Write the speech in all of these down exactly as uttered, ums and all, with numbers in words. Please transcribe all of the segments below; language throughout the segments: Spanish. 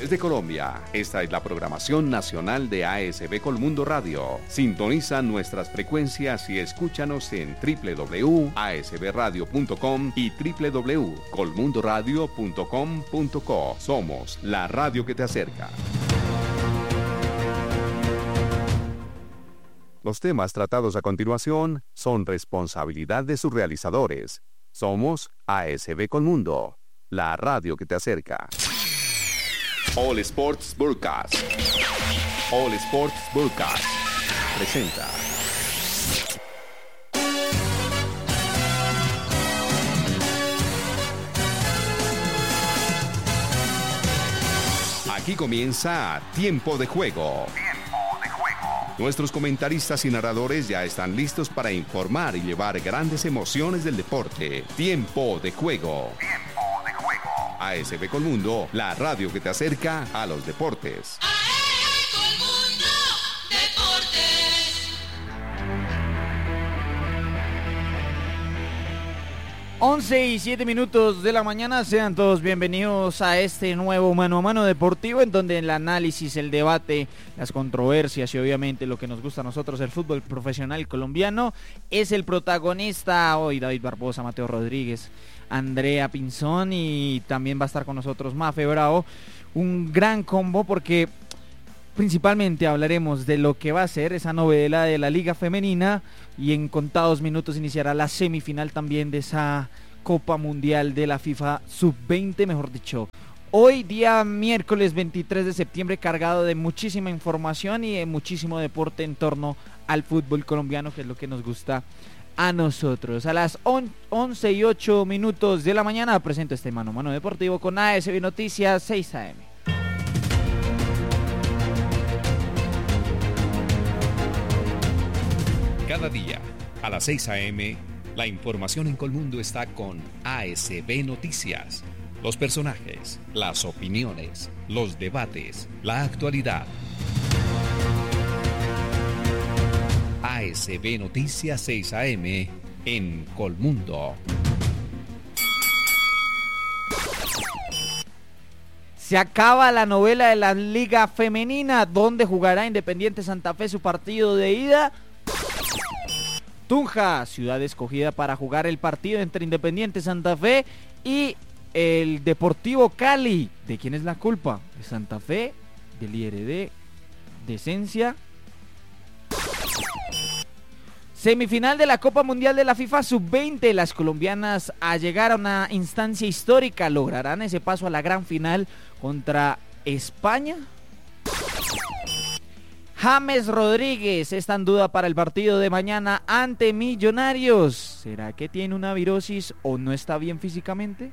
Desde Colombia, esta es la programación nacional de A S B Colmundo Radio. Sintoniza nuestras frecuencias y escúchanos en doble u doble u doble u punto a s b radio punto com y doble u doble u doble u punto colmundo radio punto com punto co. Somos la radio que te acerca. Los temas tratados a continuación son responsabilidad de sus realizadores. Somos A S B Colmundo, la radio que te acerca. All Sports Broadcast. All Sports Broadcast presenta. Aquí comienza Tiempo de Juego. Nuestros comentaristas y narradores ya están listos para informar y llevar grandes emociones del deporte. Tiempo de Juego. Tiempo de Juego. A S B Colmundo, la radio que te acerca a los deportes. A S B Colmundo Deportes. once y siete minutos de la mañana, sean todos bienvenidos a este nuevo Mano a Mano Deportivo, en donde el análisis, el debate, las controversias y obviamente lo que nos gusta a nosotros, el fútbol profesional colombiano, es el protagonista. Hoy David Barbosa, Mateo Rodríguez, Andrea Pinzón, y también va a estar con nosotros Mafe Bravo. Un gran combo porque principalmente hablaremos de lo que va a ser esa novela de la Liga Femenina, y en contados minutos iniciará la semifinal también de esa Copa Mundial de la FIFA sub veinte, mejor dicho. Hoy día miércoles veintitrés de septiembre, cargado de muchísima información y de muchísimo deporte en torno al fútbol colombiano, que es lo que nos gusta a nosotros. A las once y ocho minutos de la mañana presento este Mano a Mano Deportivo con A S B Noticias seis A M. Cada día, a las seis a eme, la información en Colmundo está con A S B Noticias. Los personajes, las opiniones, los debates, la actualidad. A S B Noticias seis a eme en Colmundo. Se acaba la novela de la Liga Femenina, donde jugará Independiente Santa Fe su partido de ida. Tunja, ciudad escogida para jugar el partido entre Independiente Santa Fe y el Deportivo Cali. ¿De quién es la culpa? ¿De Santa Fe? ¿Del I R D? ¿De Esencia? Semifinal de la Copa Mundial de la FIFA sub veinte. Las colombianas, a llegar a una instancia histórica, lograrán ese paso a la gran final contra España. James Rodríguez está en duda para el partido de mañana ante Millonarios. ¿Será que tiene una virosis o no está bien físicamente?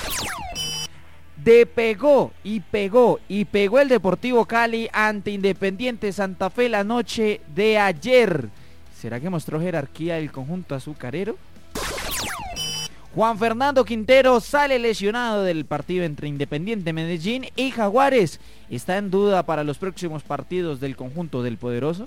De pegó y pegó y pegó el Deportivo Cali ante Independiente Santa Fe la noche de ayer. ¿Será que mostró jerarquía el conjunto azucarero? Juan Fernando Quintero sale lesionado del partido entre Independiente Medellín y Jaguares. ¿Está en duda para los próximos partidos del conjunto del Poderoso?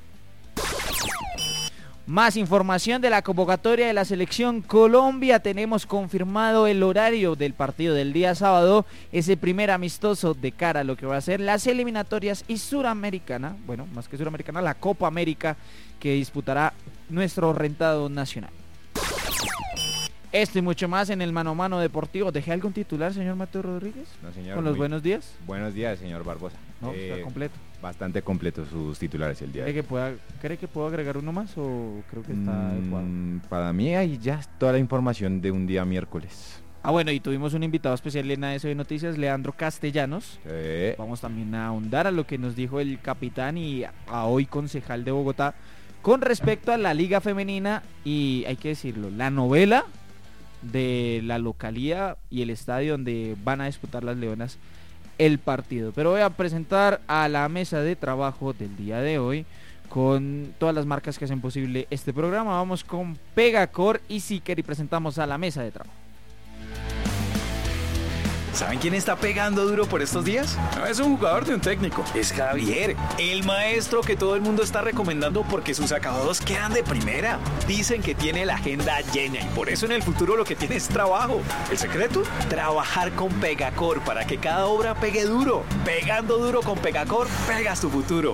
Más información de la convocatoria de la Selección Colombia. Tenemos confirmado el horario del partido del día sábado, ese primer amistoso de cara a lo que va a ser las eliminatorias y Suramericana, bueno, más que Suramericana, la Copa América, que disputará nuestro rentado nacional. Esto y mucho más en el Mano a Mano Deportivo. ¿Dejé algún titular, señor Mateo Rodríguez? No, señor. ¿Con los muy... buenos días? Buenos días, señor Barbosa. No, eh, está completo. Bastante completo sus titulares el día de ¿Cree hoy. que, pueda, ¿Cree que puedo agregar uno más o creo que está mm, adecuado? Para mí ahí ya toda la información de un día miércoles. Ah, bueno, y tuvimos un invitado especial en A S B Noticias, Leandro Castellanos. Eh, Vamos también a ahondar a lo que nos dijo el capitán y a hoy concejal de Bogotá con respecto a la Liga Femenina y, hay que decirlo, la novela de la localía y el estadio donde van a disputar las Leonas el partido. Pero voy a presentar a la mesa de trabajo del día de hoy con todas las marcas que hacen posible este programa. Vamos con Pegacor y Siker y presentamos a la mesa de trabajo. ¿Saben quién está pegando duro por estos días? No es un jugador de un técnico, es Javier, el maestro que todo el mundo está recomendando porque sus acabados quedan de primera. Dicen que tiene la agenda llena y por eso en el futuro lo que tiene es trabajo. ¿El secreto? Trabajar con Pegacor para que cada obra pegue duro. Pegando duro con Pegacor, pegas tu futuro.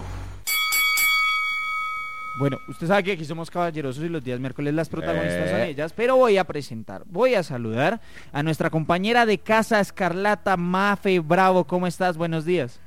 Bueno, usted sabe que aquí somos caballerosos y los días miércoles las protagonistas Eh. son ellas, pero voy a presentar, voy a saludar a nuestra compañera de casa Escarlata, Mafe Bravo. ¿Cómo estás? Buenos días.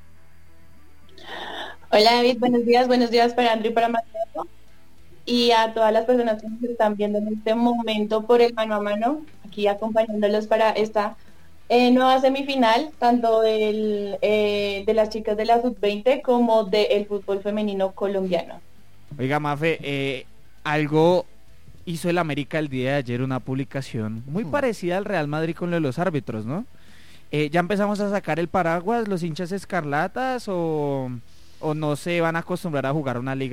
Hola David, buenos días, buenos días para Andrew y para Mateo y a todas las personas que nos están viendo en este momento por el mano a mano, aquí acompañándolos para esta eh, nueva semifinal, tanto del, eh, de las chicas de la sub veinte como del fútbol femenino colombiano. Oiga, Mafe, eh, algo hizo el América el día de ayer, una publicación muy parecida al Real Madrid con lo de los árbitros, ¿no? Eh, ¿Ya empezamos a sacar el paraguas, los hinchas escarlatas, o, o no se van a acostumbrar a jugar una liga